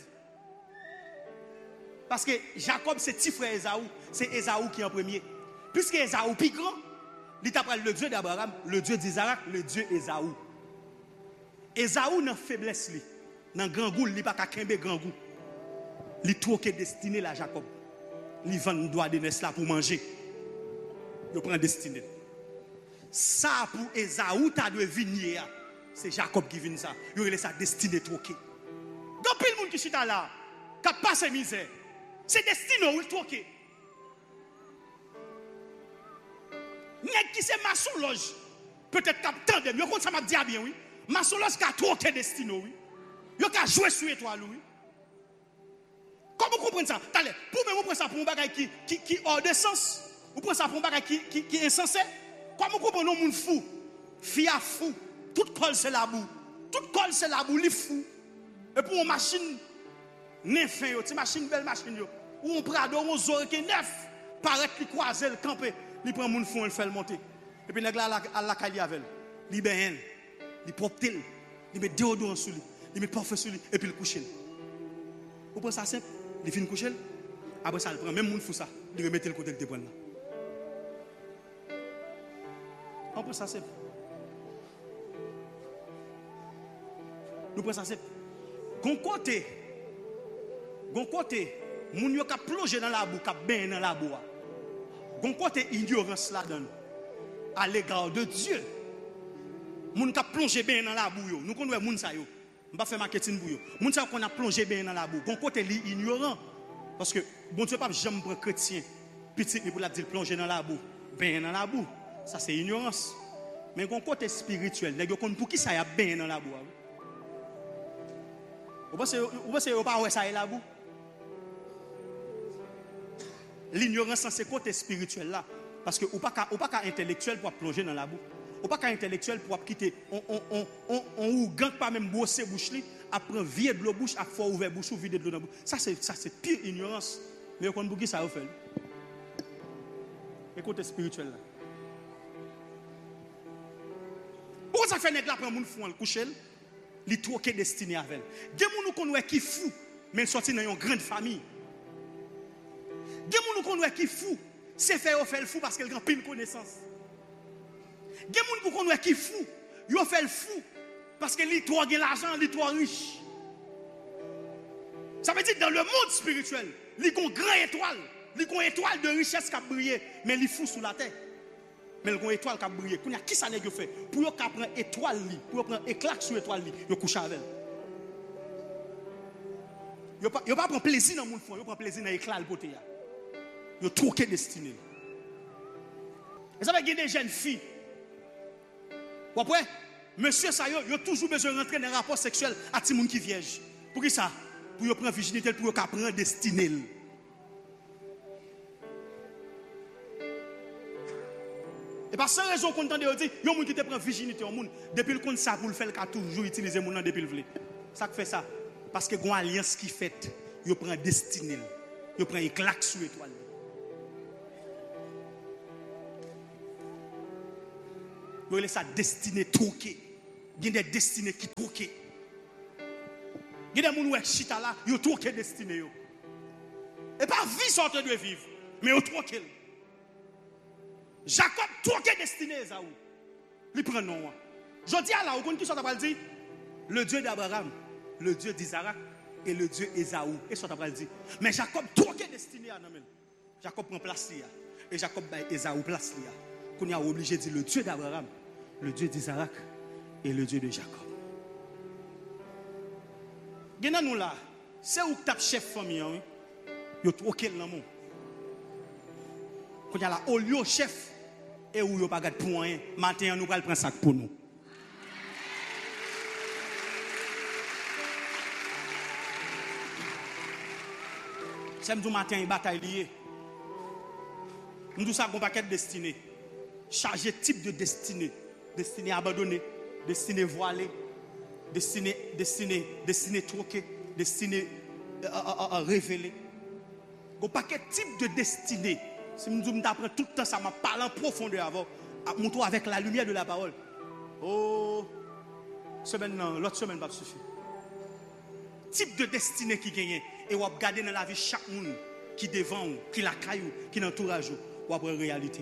Parce que Jacob, c'est petit frère Ésaü, c'est Ésaü qui est en premier. Puisque Ésaü est plus grand, il t'appelle le Dieu d'Abraham, le Dieu d'Isaac, le Dieu Ésaü. Ésaü n'a faiblesse, dans grand goût, il n'a pas qu'à grand goût. Il troque destiné à Jacob. Il vend le doigt de Nes là pour manger. Il prend destiné. Ça pour Ésaü, tu dois venir. C'est Jacob qui vient ça. Il a sa destinée troquée. Donc, il y a monde qui chita là, qui passe misère. C'est destiné où il troque. Nèg qui c'est maçon loge. Peut-être qu'il tande, mais comme ça m'a dit bien oui. Maçon loge qui a troqué destiné oui. Il a joué sur étoile oui. Comment vous comprenez ça? Allez, pour me prendre ça pour un bagage qui hors de sens. Vous prenez ça pour un bagage qui est insensé. Comment vous comprenez un monde fou? Fia fou. Tout colle c'est la boue. Tout colle c'est la boue, il fou. Et pour une machine neuf, une machine belle machine ou un prado, un zoré qui neuf, paraît qu'il croise le camper, il prend mon fou, il fait le monter. Et puis il a la caille avec il ben il propre il met déodorant sur lui, il met parfum sur lui et puis il couche. Vous pensez ça simple? Il finit coucher. Après ça il prend même mon fou ça, il remet le côté de prendre là. On pense ça simple. Nous pensons ça simple. Gon côté, moun yo ka plonger dans la boue, ka ben dans la boue. Gon côté ignorance là-dedans. À l'égard de Dieu. Moun ka plonger ben dans la boue yo. Nous connaissons moun sa yo. On va faire marketing pour yo. Moun sa qu'on a plongé ben dans la boue. Gon côté li ignorant parce que bon Dieu pas jamais prendre chrétien petit pour la dire plonger dans la boue. Ben dans la boue. Ça c'est ignorance. Mais gon côté spirituel, nèg yo connait pour qui ça y a ben dans la boue. Vous pensez pas où ça est la boue? L'ignorance c'est côté spirituel là. Parce que ou pas intellectuel pour plonger dans la boue. Ou pas intellectuel pour quitter. On ou gang pas même bosser bouche li, après vider de l'eau bouche, à fois ouvert bouche ou vider de l'eau dans bouche. Ça c'est pire ignorance. Mais on pour qui ça fait? Et côté spirituel là. Pourquoi ça fait nèg là prend moun fou en coucher? Li troqué destiné avec. Gen moun nou konwe qui fou, mais sorti dans une grande famille. Gen moun nou konwe qui fou, c'est fait le fou parce qu'il a pile connaissance. Gen moun pou konwe qui fou, yo fait le fou parce que li trop gen l'argent, li trop riche. Ça veut dire dans le monde spirituel, li gon grand étoile, li gon étoile de richesse qui a brillé, mais li fou sous la terre. Mais le gon étoile qui a brillé. Qui ça nèg yo fait? Pour yo ka prend étoile li, pour yo prend éclat sur étoile li, yo couche avec. Yo pas prend plaisir dans moun fond, yo prend plaisir dans éclat le poté ya. Yo troqué destiné. Et ça veut dire des jeunes filles. Ou après, monsieur ça yo toujours besoin de rentrer dans un rapport sexuel à ti moun qui vierge. Pour qui ça? Pour yo prendre virginité, pour yo ka prendre destiné. Et par sans raison qu'on entend dire, il y a des gens qui te prennent virginité au monde, depuis le compte ça pour le faire, il a toujours utilisé le depuis le vle. Ça fait ça. Parce que il y a une alliance qui fait, il prend destinée. il prend une claque sur l'étoile. Il laisse sa destinée troquée. Il y a des destinées qui troquées. Il y a des gens qui chita là, ils troquent destinée. Et pas vie sorte de vivre, mais ils troquent. Jacob troqué destinée Esaü. Il prend nom. Je dis à la, vous qui sont à dire le Dieu d'Abraham, le Dieu d'Isaac et le Dieu Esaü. Et sont à dire. Mais Jacob troqué destinée à nous. Jacob prend place là. Et Jacob bat Esaü place là. Qu'on a obligé de dire le Dieu d'Abraham, le Dieu d'Isaac et le Dieu de Jacob. Gena nous là, c'est où tape chef famille, oui. Yo troqué le nom. Qu'on a là au lieu chef et où yo pas gade pour rien. Matin nous va prendre sac pour nous. Samedi matin une bataille liée. Nous tout ça un paquet de destinée. Chargé type de destinée, destinée abandonnée, destinée voilée, destinée troquée, destinée révélée. Un paquet type de destinée. Si nous apprend tout le temps ça m'a parlé en profondeur avant, montre avec la lumière de la parole. Oh, l'autre semaine va suffire. Type de destinée qui gagne et on va regarder dans la vie chaque monde qui devant, qui la caillou, qui l'entourage, ou après réalité.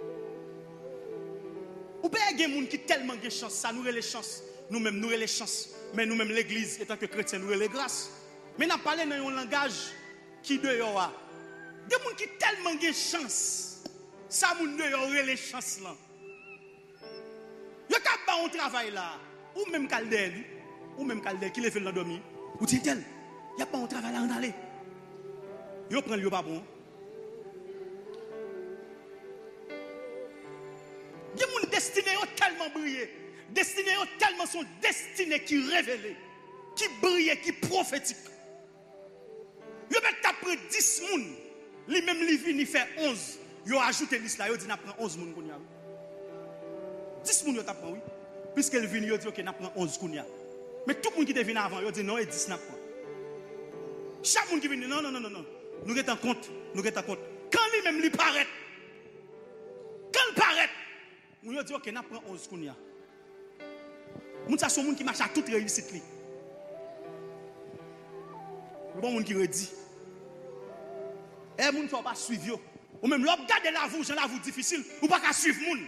Ou bien il y a des gens qui tellement de chance, ça nous a les chances, nous-mêmes nous avons les chances, mais nous-mêmes l'église, étant que chrétiens, nous avons les grâces. Mais nous parlons dans un langage qui dehors. Des gens qui tellement de chance, ça nous dehors les chances là. Yo ka ba on travail là, ou même Calder, qui lève le dormi, ou dit tel, y a pas on travail là en aller. Yo prend le pas bon. Des gens destinés tellement briller, destinés tellement sont destinés qui révélent, qui brillent, qui prophétiques. Yo met après 10 moun, lui même li vini faire 11. Yo ajouté liste là, yo dit n'a prend 11 moun kounya. 10 moun yo t'a prend oui. Puisque elle vini yo dit OK n'a prend 11 kounya. Mais tout moun qui te venu avant, yo dit non et 10 n'a prend. Chaque moun qui vini non. Nous est en compte, Quand lui même lui paraît. Nous dit OK n'a prend 11 kounya. Moun ça son moun qui marche à toute réussite li. Le bon moun qui redit. Et moun faut pas suivre yo. Ou même l'op garder la vous difficile, ou pas qu'à suivre moun.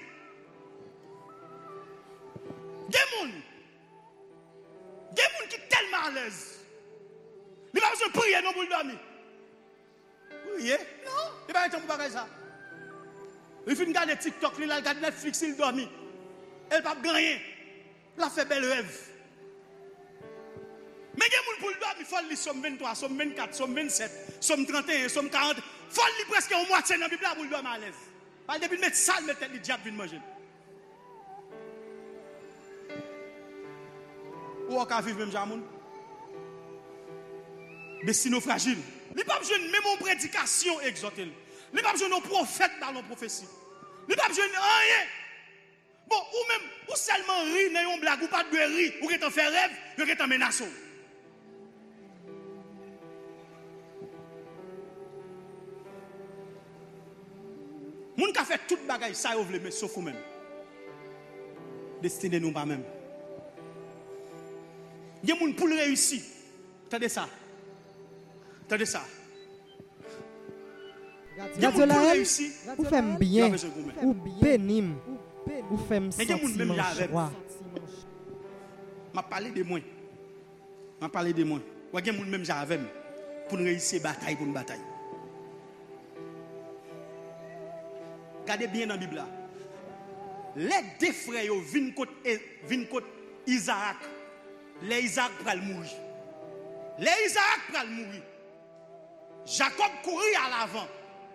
Des moun qui tellement à l'aise. Il va besoin de prier non pour dormir. Prier? Non, il va être pour faire ça. Il finit regarder TikTok, il regarde Netflix, il dormit. Elle va gagner. Il a fait bel rêve. Mais il y a des gens pour le dormir, il faut lire Somme 23, Somme 24, Somme 27, Somme 31, Somme 40. Il faut lire presque un moitié dans la Bible pour le dormir à l'aise. Parce que depuis mettre ça, le tête, le diable vient manger. Ou on peut vivre même jamais. Destinée fragile. Il n'y a pas besoin de même en prédication exhorter. Il n'y a pas besoin de prophète dans nos prophéties. Il n'y a pas besoin de rien. Bon, ou même, ou seulement rire dans une blague, ou pas de rire, ou que tu fais rêve, ou que tu menaces. Moun ka fait toute bagaille ça vous voulez mais sauf vous même. Destiné nous pas même. Il y a moun pour réussir. Attendez ça. Gardez la réussir. Vous faites bien. Ou bénim. Ou faites sentiment joie. M'a parlé de moi. Ou gen moun même j'avais pour réussir bataille pour une bataille. Regardez bien dans la Bible. Les deux frères viennent contre Isaac. Les Isaac pral mourir. Jacob courit à l'avant.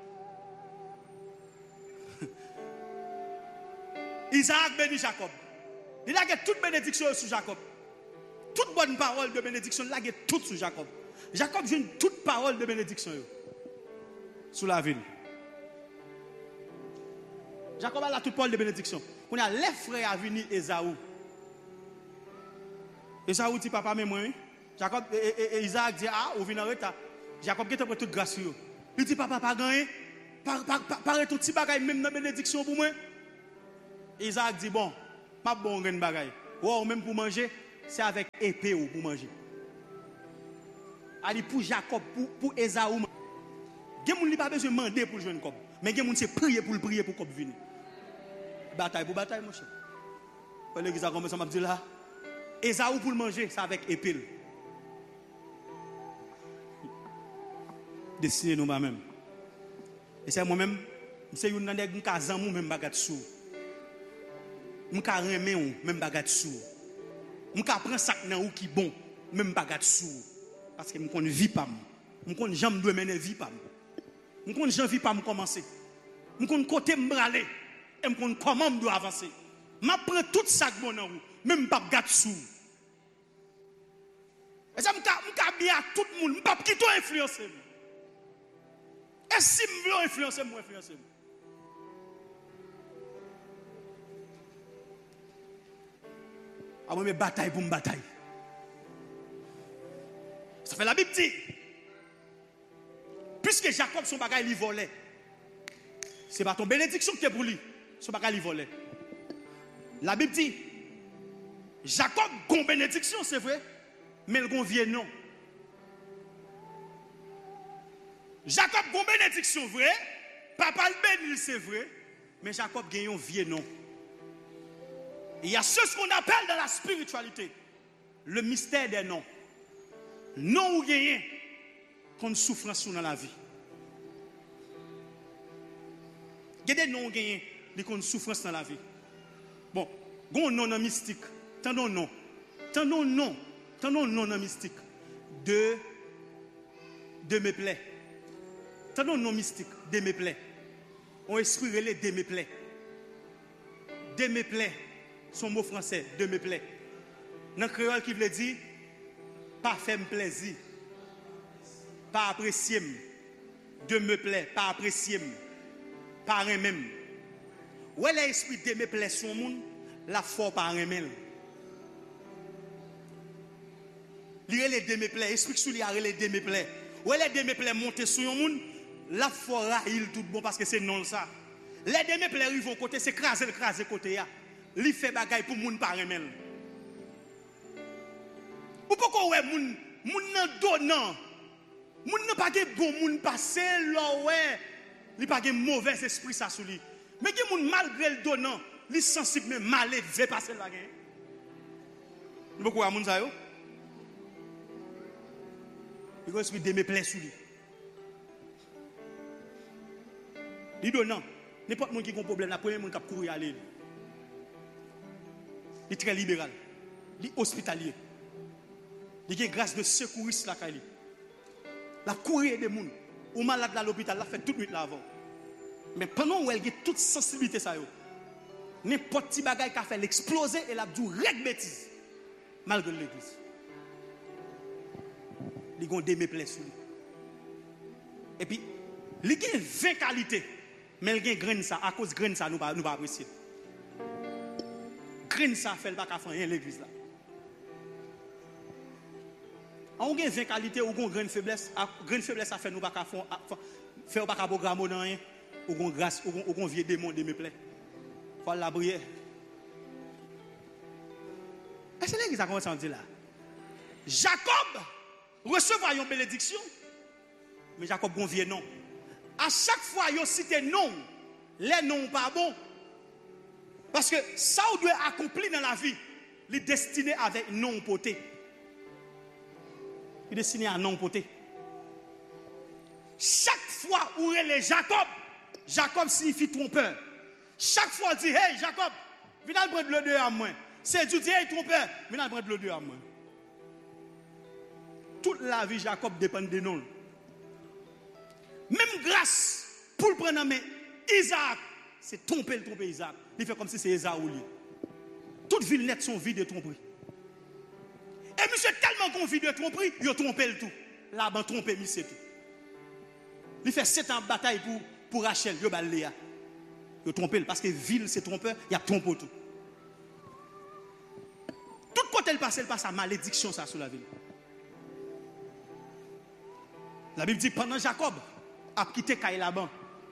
Isaac bénit Jacob. Il a toute bénédiction sur Jacob. Toute bonne parole de bénédiction, il a toute sur Jacob. Jacob vient toute parole de bénédiction sur la ville. Jacob a la toute parole de bénédiction. On a les frères à venir Esaü. Esaü dit papa mais moi. Jacob et Isaac dit ah, on vient en retard. Jacob qui te prend toute grâce sur eux. Il dit papa pas gagné. Paraît tout petit bagaille même dans bénédiction pour moi. Isaac dit bon, pas bon gain bagaille. Ou même pour manger, c'est avec épée ou pour manger. Ali pour Jacob pour Esaü. Gen moun li pas besoin demander pour joindre Cob, mais gen moun c'est prier pour Cob venir. Bataille pour bataille mon cher. Quand l'église a commencé à me dire là, Esaü pour manger, c'est avec épée. Dessiner nous même. Et c'est moi-même, c'est une nèg m'ka zanmou même bagat sou. M'ka remen ou même bagat sou. M'ka prend sac nan ou qui bon, même bagat sou. Parce que m'kon vie pas. M'kon jambe doit mener vie pas. M'kon jan vie pas commencer. M'kon côté m'braler et m'kon comment m'doit avancer. M'a prend tout sac bon nan ou, même pas bagat sou. Et ça m'ka bien à tout le monde, m'pa quitter influencer. Et si je veux influencer, moi influencer. Avant mes batailles pour me bataille. Ça fait la Bible dit. Puisque Jacob son bagage il volait. C'est pas ton bénédiction qui est pour lui. Son bagage il volait. La Bible dit. Jacob gon bénédiction c'est vrai, mais il gon vieux non. Jacob gon bénédiction vrai, papa le béni c'est vrai, mais Jacob gagne un vieux nom. Il y a ce qu'on appelle dans la spiritualité le mystère des noms. Non ou gagne qu'on souffrance dans la vie. Il y a des noms gagne qu'on souffrance dans la vie. Bon, gon non mystique, tendons non mystique de mes plaies. Tendons non mystique, de mes plaies. On esprit relé de mes plaies. De mes plaies, son mot français, de mes plaies. Dans le créole qui veut dire, pas faire plaisir, pas apprécier, de me plaît, pas apprécier, pas même. Où est l'esprit de me plaît son monde, la foi pas même. Lire les de me plaît, explique sur les relé de me plaît. Où est les de me plaît monter sur un monde, la foi il tout bon parce que c'est non ça. Les de me plaît arrivent côté, c'est craser côté ya. Li fait bagaille pour moun pas même. Ou pourquoi ouais moun nan donnant. Moun nan pas bon moun passé là ouais. Li pas gen mauvais esprit ça sous lui. Mais gen moun malgré le donnant, li sensible mais mal veut passer là gen. Pourquoi moun ça yo? Il va se me plaît sous lui. Il donnant, n'importe qui a un problème, la première monde qui a couru aller. Il est très libéral, il est hospitalier. Il a une grâce de secouriste là. La courir des gens, ou malade à l'hôpital, la fait toute nuit là avant. Mais pendant où elle a toute sensibilité ça yo, n'importe petit bagage qui a fait l'exploser et la dou règle bêtise malgré l'église. Il a un déméplé sur lui. Et puis, il a 20 qualités. Mais il y a grain ça, à cause de grain ça, nous ne pas apprécier. Grain ça fait pas faire rien l'église là. On a 20 qualités ou on grain faiblesse, grain faiblesse ça fait nous pas faire pas programme dans rien, ou on grâce ou on vieux démon de me plaît. Faut la prière. Est-ce que l'église a commencé à dire là? Jacob recevoir une bénédiction, mais Jacob gon vieux non. À chaque fois, il cite non, les noms pas bons. Parce que ça, on doit accomplir dans la vie, il est destiné avec non poté. Il est destiné à non poté. Chaque fois où il est Jacob, Jacob signifie trompeur. Chaque fois, il dit, hey Jacob, viens prendre le deux à moi. C'est Dieu dit, hey trompeur, viens prendre le deux à moi. Toute la vie, Jacob dépend des noms. Même grâce pour le prendre en main, Isaac, c'est tromper Isaac. Il fait comme si c'est Esaü. Toute ville nette sont vides de tromperie. Et monsieur tellement qu'on vit de tromperie, il a trompé le tout. Là, il a trompé monsieur tout. Il fait 7 ans de bataille pour Rachel, il a Léa. Il a trompé parce que ville c'est trompeur, il a trompé tout. Tout côté il passe à malédiction ça sur la ville. La Bible dit pendant Jacob, a quitté Kaïlaban.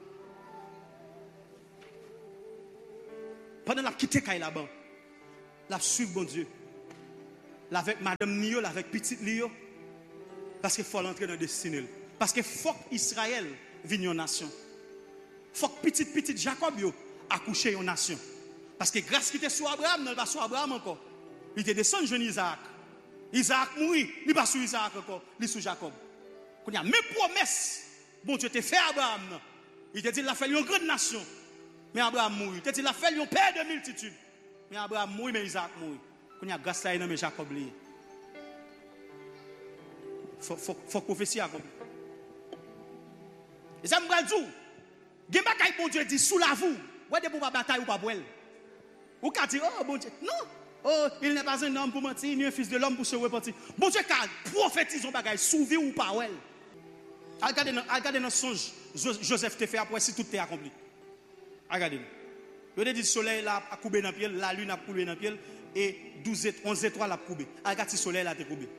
Pendant la quitté Kaïlaban, la suivre bon Dieu. Avec madame Nio, avec petite Lio. Parce qu'il faut l'entrer dans le destinée. Parce qu'il faut qu'Israël vienne en nation. Il faut que petit Jacob accouche en nation. Parce que grâce qui était sur Abraham, non pas sur Abraham encore. Il était descendu jeune Isaac. Isaac mourit, il n'est pas sur Isaac encore, il est sur Jacob. Quand il y a mes promesses, bon Dieu t'a fait Abraham. Il t'a dit qu'il a fait une grande nation. Mais Abraham mourit. Il t'a dit qu'il a fait un père de multitude. Mais Abraham mourit, mais Isaac mourit. Quand il y a grâce à mais Jacob lié. Faut prophétie accomplie. Et ça me dit, il y a des bon Dieu dit sous la vous. Vous avez pas bataille ou pas boire. Ou qu'à dire, oh bon Dieu, non. Oh, il n'est pas un homme pour mentir, ni un fils de l'homme pour se repentir. Bon Dieu, car prophétise on bagaille, souvi ou pas ou elle. Regardez dans songe, Joseph te fait après si tout est accompli. Regardez. Il a dit le soleil là a coupé dans le pied, la lune a coupé dans le pied, et 11 étoiles a coupé. Regardez le soleil là a coupé.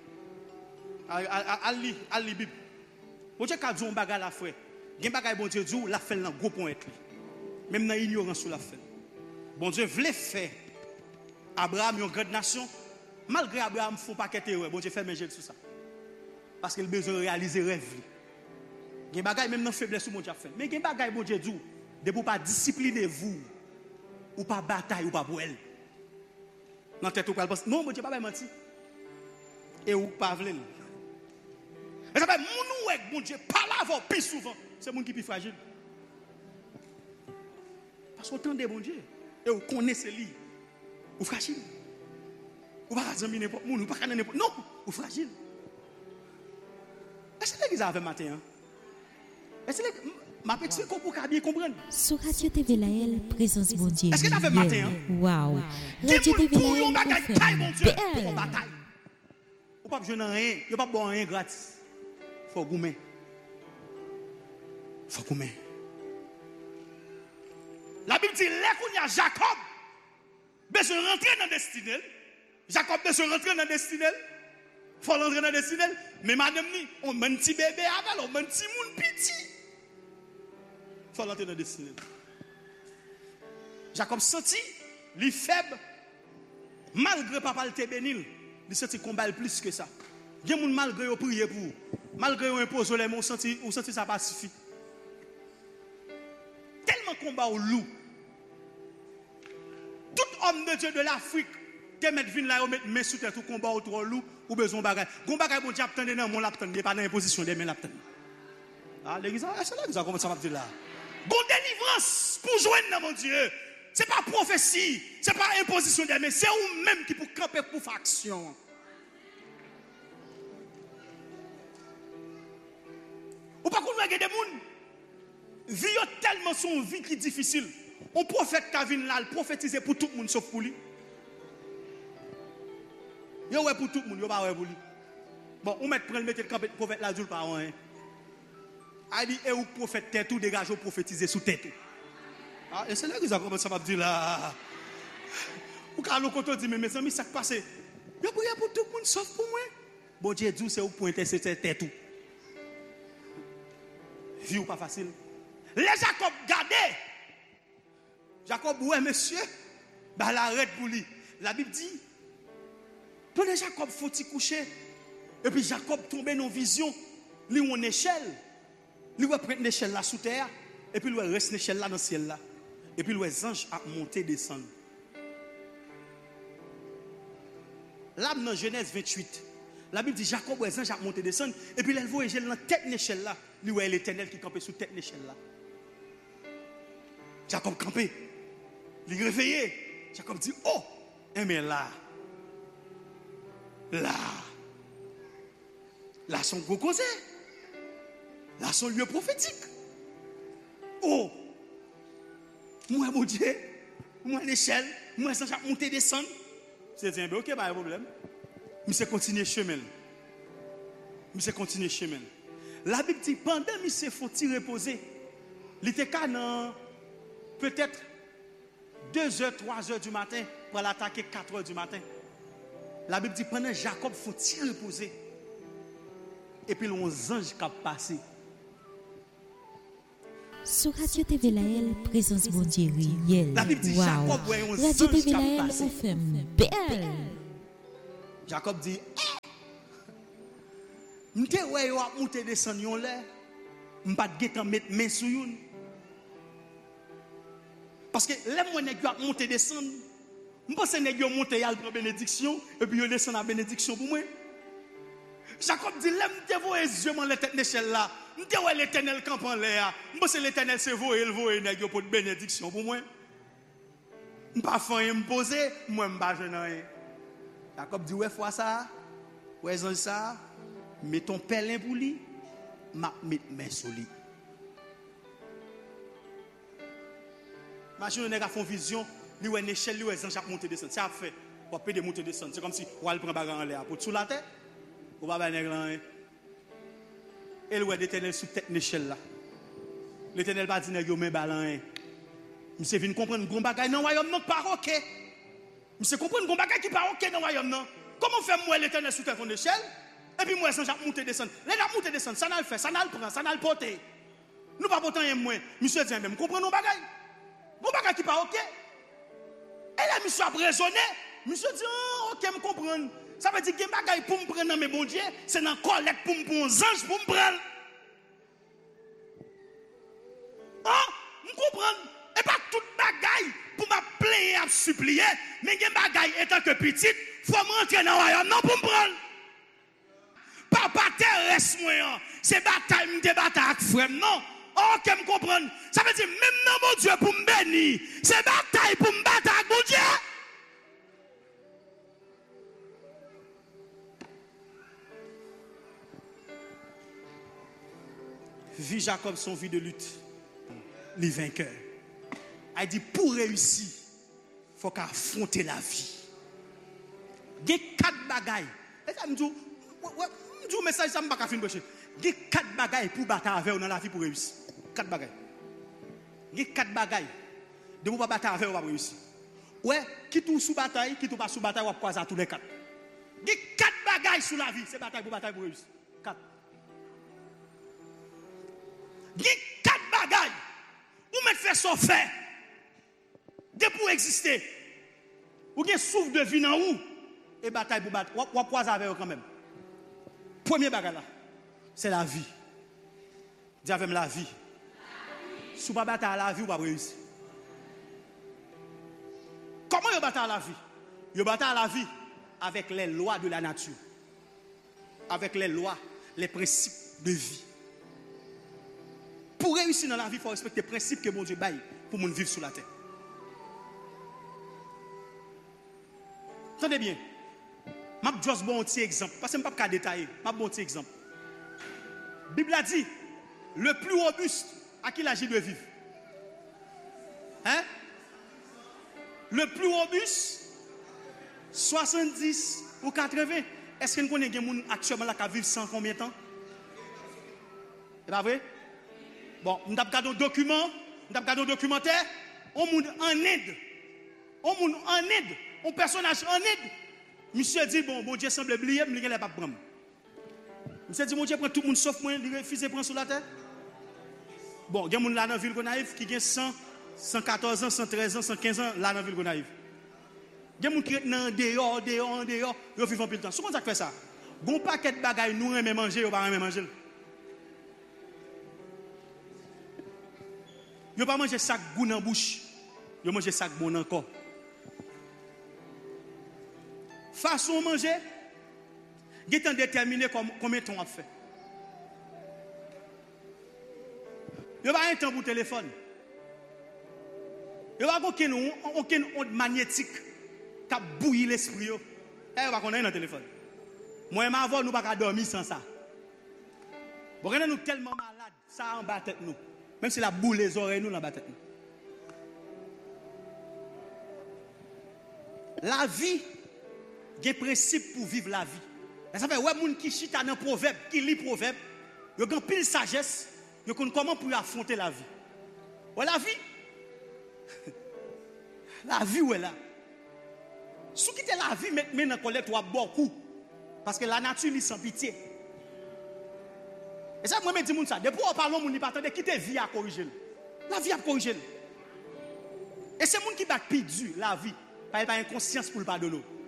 À la Bible. Bon Dieu, quand on bagaille la frère, il y a bagaille bon Dieu dit, la fait dans gros point. Même dans l'ignorance sur la fait. Bon Dieu voulait faire Abraham une grande nation. Malgré Abraham, il ne faut pas quitter. Bon Dieu fait mes sur ça. Parce qu'il a besoin de réaliser rêve. Il y a des bagailles même dans la faiblesse où bon Dieu a fait. Mais il y a des bagailles bon Dieu dit, de ne pas discipliner vous, ou pas bataille, ou pas boire. Dans tête ou pas pense, non, bon Dieu pas menti. Et ou pas vle. Et ça fait mon bon Dieu parle avant plus souvent. C'est mon qui est plus fragile. Parce qu'on entend bon Dieu. Et vous connaissez lui. Vous fragile. Vous ne pouvez pas dire n'importe où. Vous pas n'importe où. Non, vous fragile. Est-ce que l'église avait matin? Est-ce que ma petite pour bien comprendre? Sur Radio TV Laël, présence bon Dieu. Est-ce que t'avais matin? Waouh. Radio TV Laël, pour bataille. Vous pas besoin de rien. Vous pas boire rien gratis. Faut goumer. Faut goumer. La Bible dit, là qu'on y a Jacob, besoin de rentrer dans la destinée. Jacob besoin de rentrer dans la destinée. Il faut rentrer dans la destinée. Mais madame, on met un petit bébé avec, on met un petit monde petit. Il faut rentrer dans la destinée. Jacob sentit, il faible, malgré papa le bénil, il sentit combat plus que ça. Il y a des gens malgré eux prier pour vous. Malgré eux imposer les mots, on sentit ça pacifie. Tellement combat au loup. Tout homme de Dieu de l'Afrique qui met vin là, met main sous terre, tout combat autour loup, ou besoin de bagage. Gon bagage bon Dieu attendez dans mon l'aptend, pas dans imposition des mains l'aptend. Ah l'église, c'est là que ça commence à dire là. Gon délivrance pour joindre dans mon Dieu. C'est pas prophétie, c'est pas imposition des mains, c'est vous même qui pour camper pour faire action. Ou pas qu'on regarde des gens vie tellement son vie qui est difficile. On prophète Kavin là, prophétiser pour tout le monde sauf pour lui. Yo ouais pour tout le monde, yo pas ouais pour lui. Bon, on met prendre mettre le prophète là, pas rien. A dit et ou prophète tête tout dégage prophétiser sous tête. Ah, et c'est là que ça commence à dire là. Ou quand on côté dit mais mes amis ça qui passe. Yo prier pour tout le monde sauf pour moi. Bon Dieu dit c'est ou pointer cette tête tout. Vie ou pas facile. Les Jacob gardé. Jacob, ouais, monsieur, bah, l'arrête pour lui. La Bible dit, pendant Jacob, faut-il coucher. Et puis Jacob tombe dans une vision. Lui, on échelle. Lui, on prend une échelle là sous terre. Et puis, lui, reste une échelle là dans le ciel là. Et puis, les anges a monté, descendre. Là, dans Genèse 28, la Bible dit, Jacob, les anges a monté, descendre. Et puis, il voit l'échelle dans tête de l'échelle là. Lui, ouais, l'Éternel qui campait sous tête de l'échelle là. Jacob campé. Il est réveillé. Jacob dit, oh, mais là, son gros causé. Là, son lieu prophétique. Oh, moi, mon Dieu, moi, l'échelle, moi, ça, j'ai monté, descendre. C'est dit, ok, pas de problème. Mais c'est continuer chemin. La Bible dit, pendant qu'il s'est fait reposer, il était dans peut-être 2h, 3h du matin pour l'attaquer 4h du matin. La Bible dit pendant Jacob faut-il reposer. Et puis les anges qui passé. Sur Radio TV Lael, présence bon Dieu, riel. La Bible dit Jacob voyait un Radio ange TV qui Lael, passait. on fait belle. Jacob dit, m'te ouais yo a monter descendre yon là, m'pas de mettre main sur yon. Parce que les moi nèg yo a monter descendre, m'pense nèg yo monter yal prend bénédiction et puis yo descend à bénédiction pour moi. Jacob dit, l'aime te voye yeux dans la tête d'échelle là. M'te ouais l'Éternel camp en l'air. M'pense l'Éternel c'est voye nèg yo pour bénédiction pour moi. M'pas faire me poser, moi m'pas rien. Jacob dit, ouais, fois ça, ouais, ça, mets ton pèlerin pour lui, m'a met main sur lui. Imagine, on a fait une vision, lui, une échelle, lui, un ange monter descendre. Ça a fait, on peut de monter descendre. C'est comme si on prend bagarre en l'air pour sous la tête, on va pas nègre. Et le l'Éternel sous tête l'échelle là. L'Éternel va dire nègre mais balan. Monsieur vient comprendre gon bagaille dans royaume non pas OK. Monsieur comprendre gon bagaille qui pas OK dans royaume non. Comment faire moi l'Éternel sous tête son échelle et puis moi sans monter descendre. Les gars monter descendre, ça n'a le faire, ça n'a le prendre, ça n'a le porter. Nous pas pourtant un moins. Monsieur dit même comprendre nos bagaille. Gon bagaille qui pas OK. Et là monsieur a raisonné. Monsieur dit OK, me comprendre. Ça veut dire que bagaille pour me prendre dans mes bon Dieu, c'est dans collecte pour me prendre ange pour me prendre. Ah, me comprendre. Et pas toute bagaille pour me plaindre et me supplier, mais gen bagaille étant que petite, faut me rentrer dans le royaume non pour me prendre. Papa terrestre moi, c'est bataille me bataille avec frère non. OK, me comprendre. Ça veut dire même dans mon Dieu pour me bénir, c'est bataille pour me battre avec mon Dieu. Vie Jacob, son vie de lutte, les vainqueurs. Il dit pour réussir, il faut affronter la vie. Il y a 4 bagailles. Et ça me dit, un message, ça ne m'a pas fini. Il y a 4 bagailles pour battre avec dans la vie pour réussir. 4 bagailles. Il y a 4 bagailles. De vous pas battre avec, on va réussir. Ouais, qui tout sous bataille, qui tout pas sous bataille, on va croiser à tous les 4. Il y a 4 bagailles sous la vie, c'est bataille pour réussir. 4. Il y a 4 bagailles. Ou mettre faire son fait. De pour exister. Ou bien souffle de vie dans où? Et bataille pour battre. Ou croiser avec eux quand même. Premier bagage là, c'est la vie. Dis avec la vie. Si vous ne battez à la vie, vous ne pouvez pas réussir. Comment vous battez à la vie? Vous battez à la vie avec les lois de la nature. Avec les lois, les principes de vie. Pour réussir dans la vie, il faut respecter les principes que mon Dieu baille pour nous vivre sur la terre. Attendez bien. Je vais juste un petit exemple. Parce que je ne peux pas détailler. Je vais un petit exemple. La Bible a dit, le plus robuste, à qui l'agit de vivre? Hein? Le plus robuste, 70 ou 80. Est-ce que nous connaissons des gens actuellement qui vivent sans combien de temps? C'est pas vrai? Bon, nous avons regardé un document, nous avons regardé un documentaire, on monde en aide. On monde en aide, un personnage en aide. Monsieur dit, bon Dieu semble oublier, mais il n'est pas prendre. Monsieur dit, mon Dieu prend tout le monde sauf moi, il refuse de prendre sur la terre. Bon, il y a des gens là dans la ville Gonaïve qui ont 100, 114 ans, 113 ans, 115 ans là dans la ville Gonaïve. Il y a des gens qui sont dehors, ils vivent en pile temps. Comment ça fait ça? Bon paquet de bagailles, nous aimons manger, ou pas aimons manger. Ils ne pas manger sac goût dans la bouche. Ils mangent sac bon encore. Façon de manger, ils sont déterminés combien de temps on fait. Ils n'ont pas un temps pour le téléphone. Ils n'ont pas aucune onde magnétique qui a bouilli l'esprit. Ils n'ont pas dans le téléphone. Moi et ma voix, nous ne pouvons pas dormir sans ça. Nous sommes tellement malades, ça en bas tête nous. Même si la boule les oreilles, nous, dans la tête. La vie, il y a un principe pour vivre la vie. Ça fait, ouais, les gens qui chita dans le proverbe, qui lit le proverbe, ils ont pile sagesse, ils connaissent comment pour affronter la vie. Ouais, la vie. La vie, où est là? Si tu quittes la vie, mais dans la colère, tu as beaucoup. Parce que la nature, est sans pitié. Et ça, moi, je dis ça. Depuis qu'on parle, on ne peut pas quitter la vie à corriger. La vie a corrigé. Et c'est monde qui bat plus dur la vie, pas inconscience pour le pardonner.